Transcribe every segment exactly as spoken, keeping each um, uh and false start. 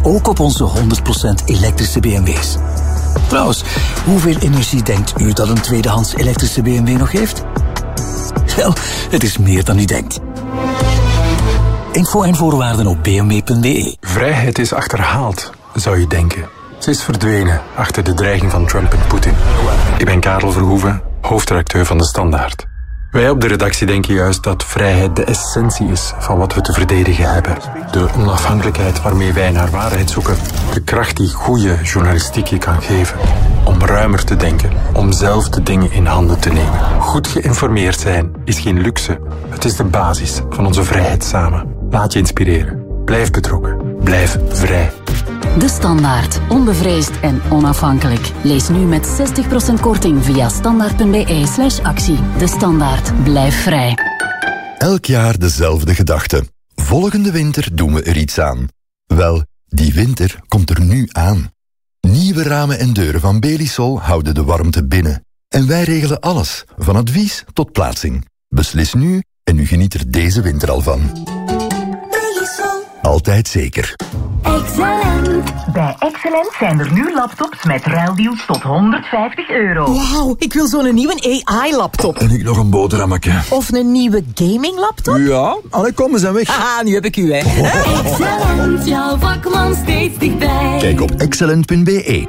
ook op onze honderd procent elektrische B M W's. Trouwens, hoeveel energie denkt u dat een tweedehands elektrische B M W nog heeft? Wel, het is meer dan u denkt. Info en voorwaarden op b m w punt b e. Vrijheid is achterhaald, zou je denken. Ze is verdwenen achter de dreiging van Trump en Poetin. Ik ben Karel Verhoeven, hoofdredacteur van De Standaard. Wij op de redactie denken juist dat vrijheid de essentie is van wat we te verdedigen hebben. De onafhankelijkheid waarmee wij naar waarheid zoeken. De kracht die goede journalistiek je kan geven. Om ruimer te denken. Om zelf de dingen in handen te nemen. Goed geïnformeerd zijn is geen luxe. Het is de basis van onze vrijheid samen. Laat je inspireren. Blijf betrokken. Blijf vrij. De Standaard. Onbevreesd en onafhankelijk. Lees nu met zestig procent korting via standaard.be slash actie. De Standaard. Blijf vrij. Elk jaar dezelfde gedachte. Volgende winter doen we er iets aan. Wel, die winter komt er nu aan. Nieuwe ramen en deuren van Belisol houden de warmte binnen. En wij regelen alles, van advies tot plaatsing. Beslis nu en u geniet er deze winter al van. Belisol. Altijd zeker. Excellent. Bij Excellent zijn er nu laptops met ruildeals tot honderdvijftig euro. Wauw, ik wil zo'n nieuwe A I-laptop. En ik nog een boterhammetje. Of een nieuwe gaming-laptop? Ja, allee, kom, we zijn weg. Haha, nu heb ik u, hè. Excellent, jouw vakman steeds dichtbij. Kijk op excellent punt b e.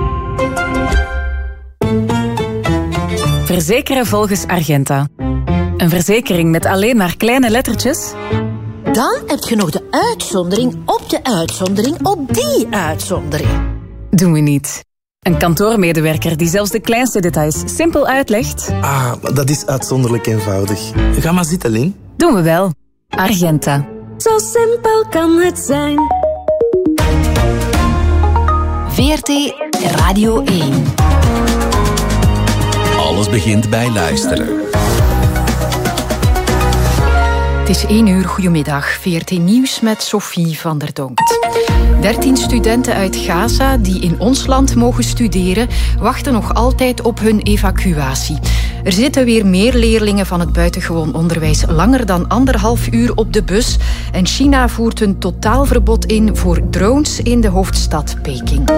Verzekeren volgens Argenta. Een verzekering met alleen maar kleine lettertjes? Dan heb je nog de uitzondering op de uitzondering op die uitzondering. Doen we niet. Een kantoormedewerker die zelfs de kleinste details simpel uitlegt. Ah, dat is uitzonderlijk eenvoudig. Ga maar zitten, Lin. Doen we wel. Argenta. Zo simpel kan het zijn. V R T Radio één. Alles begint bij luisteren. Het is één uur, goedemiddag. V R T Nieuws met Sophie van der Donkt. Dertien studenten uit Gaza die in ons land mogen studeren, wachten nog altijd op hun evacuatie. Er zitten weer meer leerlingen van het buitengewoon onderwijs langer dan anderhalf uur op de bus. En China voert een totaalverbod in voor drones in de hoofdstad Peking.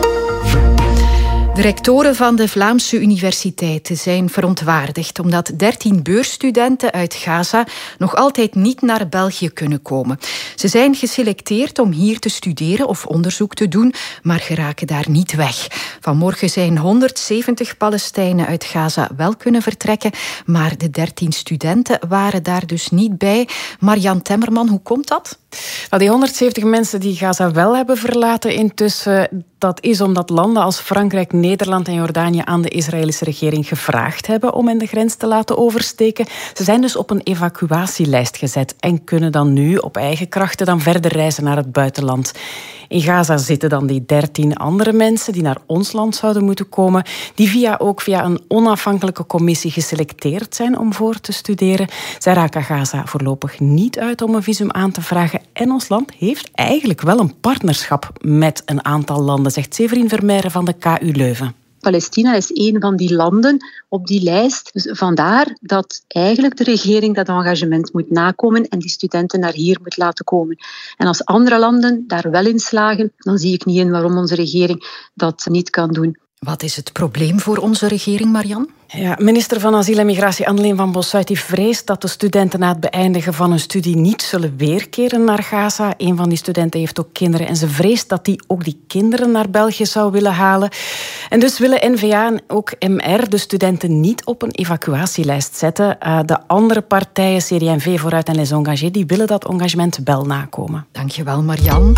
De rectoren van de Vlaamse universiteiten zijn verontwaardigd omdat dertien beursstudenten uit Gaza nog altijd niet naar België kunnen komen. Ze zijn geselecteerd om hier te studeren of onderzoek te doen, maar geraken daar niet weg. Vanmorgen zijn honderdzeventig Palestijnen uit Gaza wel kunnen vertrekken, maar de dertien studenten waren daar dus niet bij. Marian Temmerman, hoe komt dat? Nou, die honderdzeventig mensen die Gaza wel hebben verlaten intussen, dat is omdat landen als Frankrijk, Nederland en Jordanië aan de Israëlische regering gevraagd hebben om hen de grens te laten oversteken. Ze zijn dus op een evacuatielijst gezet en kunnen dan nu op eigen krachten dan verder reizen naar het buitenland. In Gaza zitten dan die dertien andere mensen die naar ons land zouden moeten komen, die via, ook via een onafhankelijke commissie geselecteerd zijn om voor te studeren. Zij raken Gaza voorlopig niet uit om een visum aan te vragen. En ons land heeft eigenlijk wel een partnerschap met een aantal landen, zegt Séverine Vermeijren van de K U Leuven. Palestina is een van die landen op die lijst. Dus vandaar dat eigenlijk de regering dat engagement moet nakomen en die studenten naar hier moet laten komen. En als andere landen daar wel in slagen, dan zie ik niet in waarom onze regering dat niet kan doen. Wat is het probleem voor onze regering, Marian? Ja, minister van Asiel en Migratie Anneleen van Bossuyt die vreest dat de studenten na het beëindigen van hun studie niet zullen weerkeren naar Gaza. Een van die studenten heeft ook kinderen en ze vreest dat die ook die kinderen naar België zou willen halen. En dus willen N V A en ook M R de studenten niet op een evacuatielijst zetten. Uh, de andere partijen, C D en V, Vooruit en Les Engagés, die willen dat engagement wel nakomen. Dankjewel, Marian.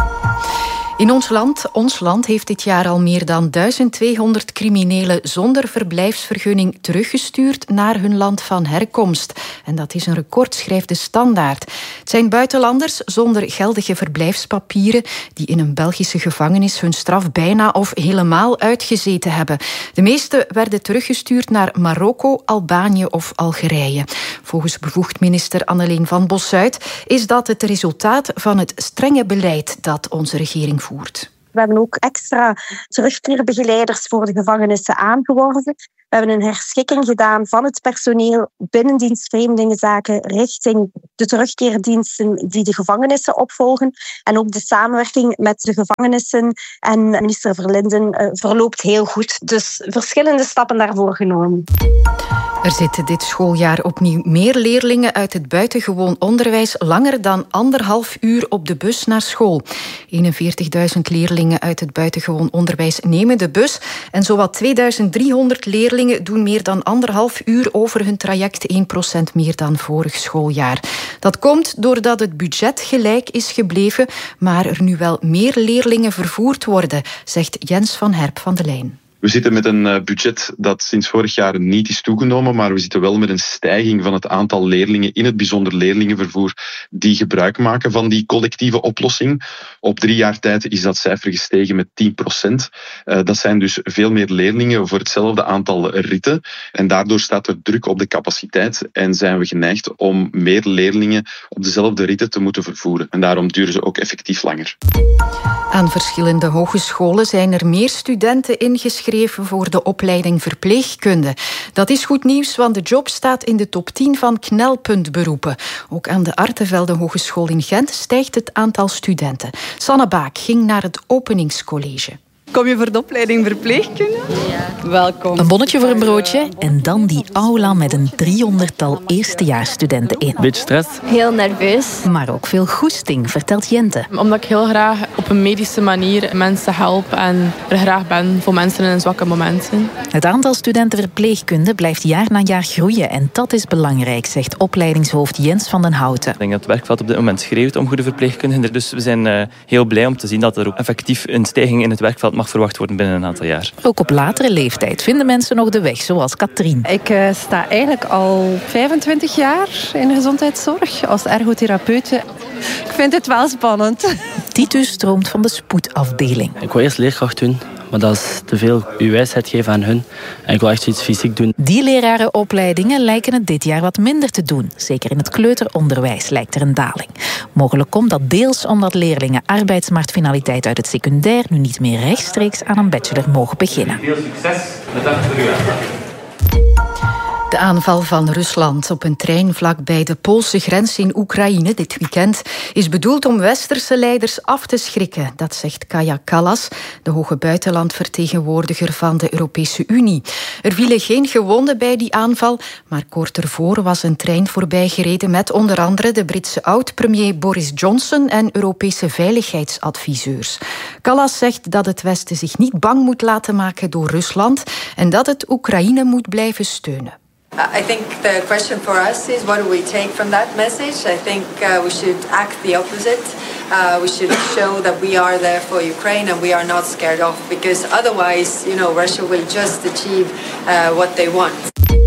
In ons land, ons land heeft dit jaar al meer dan duizend tweehonderd criminelen zonder verblijfsvergunning teruggestuurd naar hun land van herkomst. En dat is een record, schrijft De Standaard. Het zijn buitenlanders zonder geldige verblijfspapieren die in een Belgische gevangenis hun straf bijna of helemaal uitgezeten hebben. De meeste werden teruggestuurd naar Marokko, Albanië of Algerije. Volgens bevoegd minister Anneleen van Bossuyt is dat het resultaat van het strenge beleid dat onze regering voert. We hebben ook extra terugkeerbegeleiders voor de gevangenissen aangeworven. We hebben een herschikking gedaan van het personeel binnen dienst vreemdelingenzaken richting de terugkeerdiensten die de gevangenissen opvolgen. En ook de samenwerking met de gevangenissen en minister Verlinden uh, verloopt heel goed. Dus verschillende stappen daarvoor genomen. Er zitten dit schooljaar opnieuw meer leerlingen uit het buitengewoon onderwijs langer dan anderhalf uur op de bus naar school. eenenveertigduizend leerlingen uit het buitengewoon onderwijs nemen de bus en zowat tweeduizend driehonderd leerlingen doen meer dan anderhalf uur over hun traject, één procent meer dan vorig schooljaar. Dat komt doordat het budget gelijk is gebleven, maar er nu wel meer leerlingen vervoerd worden, zegt Jens van Herp van de Lijn. We zitten met een budget dat sinds vorig jaar niet is toegenomen, maar we zitten wel met een stijging van het aantal leerlingen, in het bijzonder leerlingenvervoer, die gebruik maken van die collectieve oplossing. Op drie jaar tijd is dat cijfer gestegen met tien procent. Dat zijn dus veel meer leerlingen voor hetzelfde aantal ritten. En daardoor staat er druk op de capaciteit en zijn we geneigd om meer leerlingen op dezelfde ritten te moeten vervoeren. En daarom duren ze ook effectief langer. Aan verschillende hogescholen zijn er meer studenten ingeschreven voor de opleiding verpleegkunde. Dat is goed nieuws, want de job staat in de top tien van knelpuntberoepen. Ook aan de Artevelde Hogeschool in Gent stijgt het aantal studenten. Sanne Baak ging naar het openingscollege. Kom je voor de opleiding verpleegkunde? Ja. Welkom. Een bonnetje voor een broodje en dan die aula met een driehonderdtal eerstejaarsstudenten in. Beetje stress. Heel nerveus. Maar ook veel goesting, vertelt Jente. Omdat ik heel graag op een medische manier mensen help en er graag ben voor mensen in zwakke momenten. Het aantal studenten verpleegkunde blijft jaar na jaar groeien en dat is belangrijk, zegt opleidingshoofd Jens van den Houten. Ik denk dat het werkveld op dit moment schreeuwt om goede verpleegkundigen. Dus we zijn uh, heel blij om te zien dat er ook effectief een stijging in het werkveld mag verwacht worden binnen een aantal jaar. Ook op latere leeftijd vinden mensen nog de weg, zoals Katrien. Ik uh, sta eigenlijk al vijfentwintig jaar in de gezondheidszorg als ergotherapeute. Ik vind het wel spannend. Titus stroomt van de spoedafdeling. Ik wil eerst leerkracht doen, maar dat is te veel uw wijsheid geven aan hun. En ik wil echt iets fysiek doen. Die lerarenopleidingen lijken het dit jaar wat minder te doen. Zeker in het kleuteronderwijs lijkt er een daling. Mogelijk komt dat deels omdat leerlingen arbeidsmarktfinaliteit uit het secundair nu niet meer rechtstreeks aan een bachelor mogen beginnen. Veel succes met dat voor u. De aanval van Rusland op een trein vlakbij de Poolse grens in Oekraïne dit weekend is bedoeld om westerse leiders af te schrikken. Dat zegt Kaja Kallas, de hoge buitenlandvertegenwoordiger van de Europese Unie. Er vielen geen gewonden bij die aanval, maar kort ervoor was een trein voorbijgereden met onder andere de Britse oud-premier Boris Johnson en Europese veiligheidsadviseurs. Kallas zegt dat het Westen zich niet bang moet laten maken door Rusland en dat het Oekraïne moet blijven steunen. I think the question for us is what do we take from that message? I think uh, we should act the opposite. Uh, we should show that we are there for Ukraine and we are not scared off, because otherwise, you know, Russia will just achieve uh, what they want.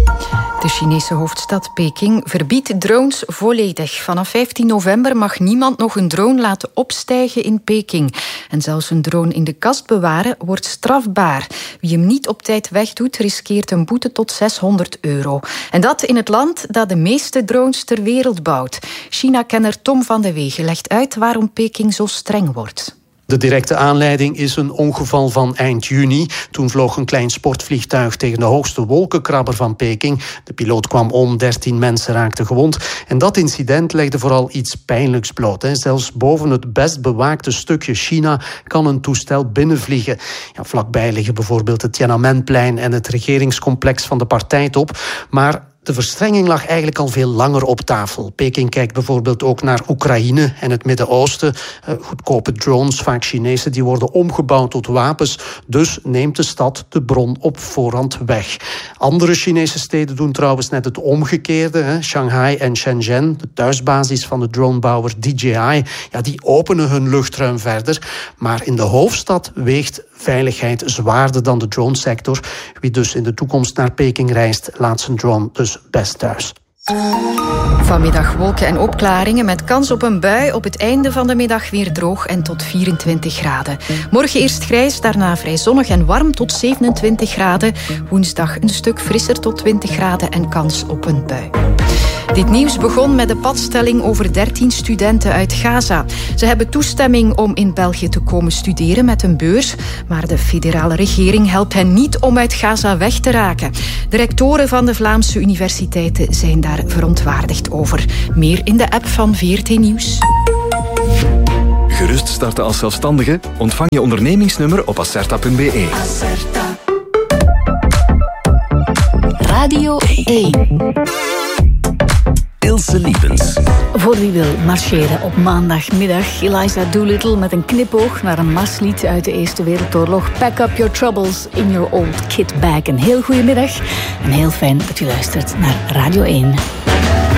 De Chinese hoofdstad Peking verbiedt drones volledig. Vanaf vijftien november mag niemand nog een drone laten opstijgen in Peking. En zelfs een drone in de kast bewaren wordt strafbaar. Wie hem niet op tijd wegdoet, riskeert een boete tot zeshonderd euro. En dat in het land dat de meeste drones ter wereld bouwt. China-kenner Tom van de Wegen legt uit waarom Peking zo streng wordt. De directe aanleiding is een ongeval van eind juni. Toen vloog een klein sportvliegtuig tegen de hoogste wolkenkrabber van Peking. De piloot kwam om, dertien mensen raakten gewond. En dat incident legde vooral iets pijnlijks bloot. Hè. Zelfs boven het best bewaakte stukje China kan een toestel binnenvliegen. Ja, vlakbij liggen bijvoorbeeld het Tiananmenplein en het regeringscomplex van de partijtop. Maar de verstrenging lag eigenlijk al veel langer op tafel. Peking kijkt bijvoorbeeld ook naar Oekraïne en het Midden-Oosten. Uh, goedkope drones, vaak Chinese, die worden omgebouwd tot wapens. Dus neemt de stad de bron op voorhand weg. Andere Chinese steden doen trouwens net het omgekeerde. Hè. Shanghai en Shenzhen, de thuisbasis van de dronebouwer D J I, ja, die openen hun luchtruim verder. Maar in de hoofdstad weegt veiligheid zwaarder dan de dronesector. Wie dus in de toekomst naar Peking reist, laat zijn drone dus best thuis. Vanmiddag wolken en opklaringen met kans op een bui. Op het einde van de middag weer droog en tot vierentwintig graden. Morgen eerst grijs, daarna vrij zonnig en warm tot zevenentwintig graden. Woensdag een stuk frisser tot twintig graden en kans op een bui. Dit nieuws begon met de padstelling over dertien studenten uit Gaza. Ze hebben toestemming om in België te komen studeren met een beurs, maar de federale regering helpt hen niet om uit Gaza weg te raken. De rectoren van de Vlaamse universiteiten zijn daar verontwaardigd over. Meer in de app van V R T Nieuws. Gerust starten als zelfstandige? Ontvang je ondernemingsnummer op acerta punt b e. Radio één. Ilse Liepens. Voor wie wil marcheren op maandagmiddag. Eliza Doolittle met een knipoog naar een marslied uit de Eerste Wereldoorlog. Pack up your troubles in your old kit bag. Een heel goede middag en heel fijn dat u luistert naar Radio één.